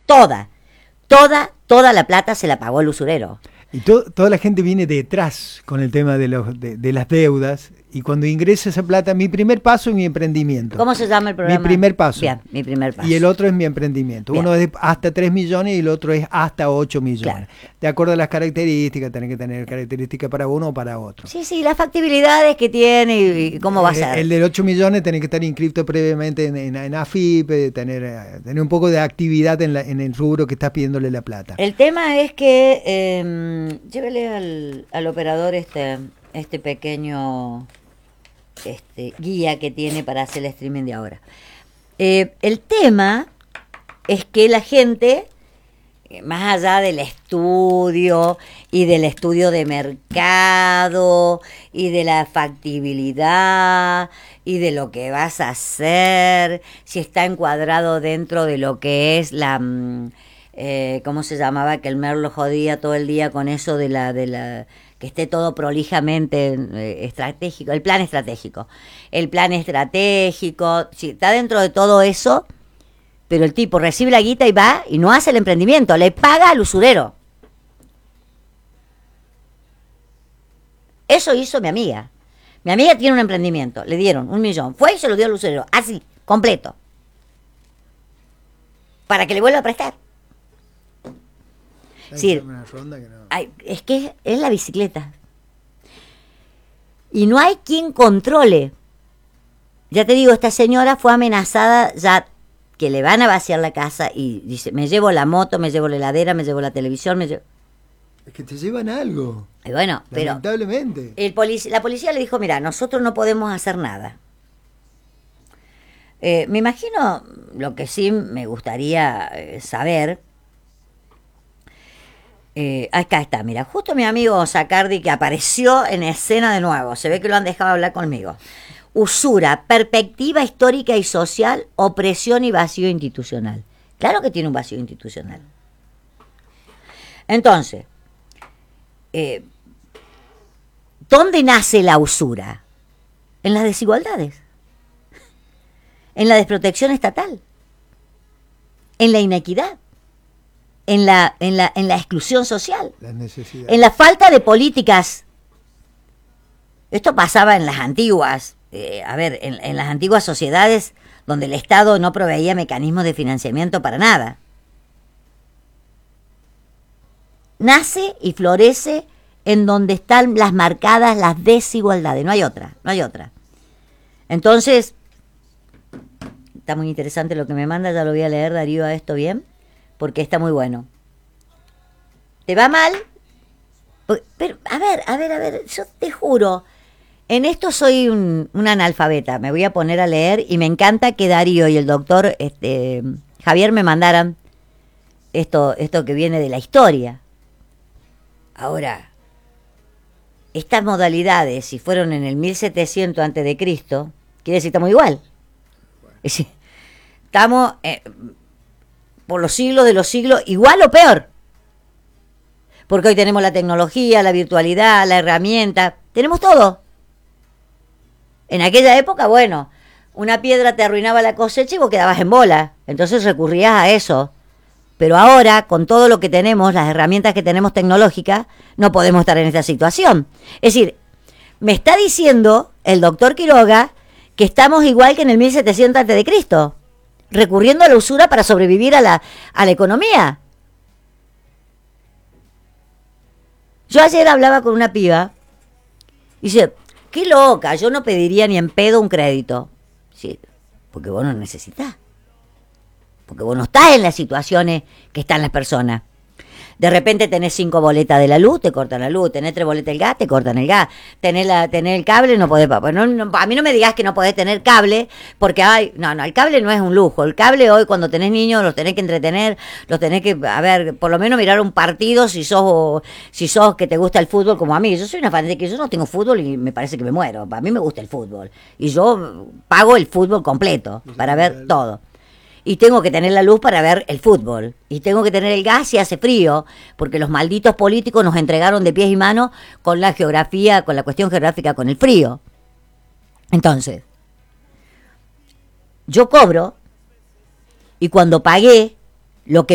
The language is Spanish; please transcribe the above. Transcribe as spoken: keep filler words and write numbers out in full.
toda, toda, toda la plata se la pagó el usurero. Y to toda la gente viene detrás con el tema de, los, de, de las deudas. Y cuando ingresa esa plata, mi primer paso es mi emprendimiento. ¿Cómo se llama el programa? Mi primer paso. Bien, mi primer paso. Y el otro es mi emprendimiento. Bien. Uno es de hasta tres millones y el otro es hasta ocho millones. Claro. De acuerdo a las características, tenés que tener características para uno o para otro. Sí, sí, las factibilidades que tiene y cómo va a ser. El, el de ocho millones tenés que estar inscrito previamente en, en, en A F I P, tener, tener un poco de actividad en, la, en el rubro que estás pidiéndole la plata. El tema es que eh, llévele al, al operador este, este pequeño... Este, guía que tiene para hacer el streaming de ahora. Eh, el tema es que la gente, más allá del estudio y del estudio de mercado y de la factibilidad y de lo que vas a hacer, si está encuadrado dentro de lo que es la... Eh, ¿cómo se llamaba? Que el Merlo jodía todo el día con eso de la... De la que esté todo prolijamente eh, estratégico, el plan estratégico. El plan estratégico, sí, está dentro de todo eso, pero el tipo recibe la guita y va y no hace el emprendimiento, le paga al usurero. Eso hizo mi amiga. Mi amiga tiene un emprendimiento, le dieron un millón, fue y se lo dio al usurero, así, completo. Para que le vuelva a prestar. Sí, una ronda que no. Ay, es que es la bicicleta. Y no hay quien controle. Ya te digo, esta señora fue amenazada ya que le van a vaciar la casa y dice, me llevo la moto, me llevo la heladera, me llevo la televisión, me llevo... Es que te llevan algo. Y bueno, lamentablemente. Pero el polic la policía le dijo, mira, nosotros no podemos hacer nada. Eh, me imagino, lo que sí me gustaría eh, saber... Eh, acá está, mira, justo mi amigo Zacardi que apareció en escena de nuevo, se ve que lo han dejado hablar conmigo. Usura, perspectiva histórica y social, opresión y vacío institucional. Claro que tiene un vacío institucional. Entonces, eh, ¿dónde nace la usura? En las desigualdades, en la desprotección estatal, en la inequidad. En la, en la, en la exclusión social, en la falta de políticas. Esto pasaba en las antiguas, eh, a ver, en, en las antiguas sociedades donde el Estado no proveía mecanismos de financiamiento para nada. Nace y florece en donde están las marcadas las desigualdades, no hay otra, no hay otra. Entonces, está muy interesante lo que me manda, ya lo voy a leer, Darío, a esto bien. Porque está muy bueno. ¿Te va mal? Pero, a ver, a ver, a ver, yo te juro, en esto soy un, un analfabeta, me voy a poner a leer y me encanta que Darío y el doctor este, Javier me mandaran esto, esto que viene de la historia. Ahora, estas modalidades, si fueron en el mil setecientos antes de Cristo, quiere decir que estamos igual. Es decir, estamos... Eh, por los siglos de los siglos, igual o peor. Porque hoy tenemos la tecnología, la virtualidad, la herramienta, tenemos todo. En aquella época, bueno, una piedra te arruinaba la cosecha y vos quedabas en bola, entonces recurrías a eso. Pero ahora, con todo lo que tenemos, las herramientas que tenemos tecnológicas, no podemos estar en esta situación. Es decir, me está diciendo el doctor Quiroga que estamos igual que en el mil setecientos antes de Cristo. Recurriendo a la usura para sobrevivir a la, a la economía. Yo ayer hablaba con una piba y dice, qué loca, yo no pediría ni en pedo un crédito. Sí, porque vos no necesitás. Porque vos no estás en las situaciones que están las personas. De repente tenés cinco boletas de la luz, te cortan la luz. Tenés tres boletas del gas, te cortan el gas. Tenés, la, tenés el cable, no podés... No, no, a mí no me digas que no podés tener cable, porque ay, no, no, el cable no es un lujo. El cable hoy, cuando tenés niños, los tenés que entretener, los tenés que, a ver, por lo menos mirar un partido si sos, si sos que te gusta el fútbol como a mí. Yo soy una fan de que yo no tengo fútbol y me parece que me muero. A mí me gusta el fútbol. Y yo pago el fútbol completo para ver todo. Y tengo que tener la luz para ver el fútbol. Y tengo que tener el gas si hace frío, porque los malditos políticos nos entregaron de pies y manos con la geografía, con la cuestión geográfica, con el frío. Entonces, yo cobro, y cuando pagué lo que